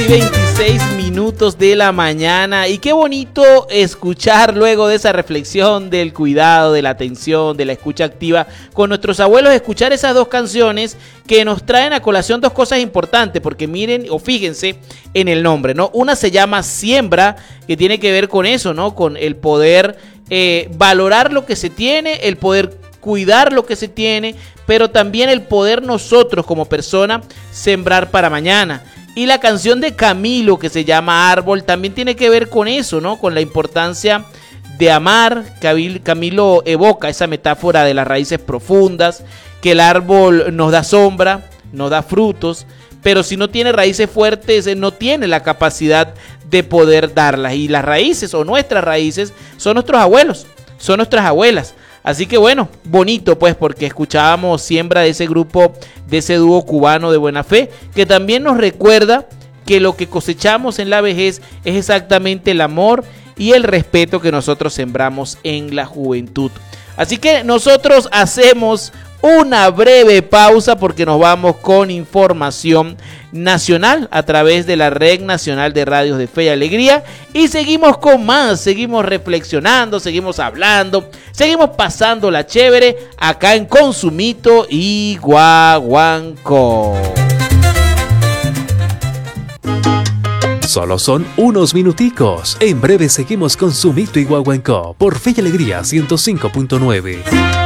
2:26 de la mañana, y qué bonito escuchar luego de esa reflexión del cuidado, de la atención, de la escucha activa con nuestros abuelos, escuchar esas dos canciones que nos traen a colación dos cosas importantes, porque miren o fíjense en el nombre, ¿no? Una se llama Siembra, que tiene que ver con eso, ¿no? Con el poder valorar lo que se tiene, el poder cuidar lo que se tiene, pero también el poder nosotros como persona sembrar para mañana. Y la canción de Camilo, que se llama Árbol, también tiene que ver con eso, ¿no? Con la importancia de amar. Camilo evoca esa metáfora de las raíces profundas, que el árbol nos da sombra, nos da frutos, pero si no tiene raíces fuertes, no tiene la capacidad de poder darlas. Y las raíces, o nuestras raíces, son nuestros abuelos, son nuestras abuelas. Así que bueno, bonito pues, porque escuchábamos Siembra de ese grupo, de ese dúo cubano de Buena Fe, que también nos recuerda que lo que cosechamos en la vejez es exactamente el amor y el respeto que nosotros sembramos en la juventud. Así que nosotros hacemos una breve pausa porque nos vamos con información nacional a través de la Red Nacional de Radios de Fe y Alegría, y seguimos con más, seguimos reflexionando, seguimos hablando, seguimos pasándola chévere acá en Consumito y Guaguancó. Solo son unos minuticos. En breve seguimos con Consumito y Guaguancó por Fe y Alegría 105.9.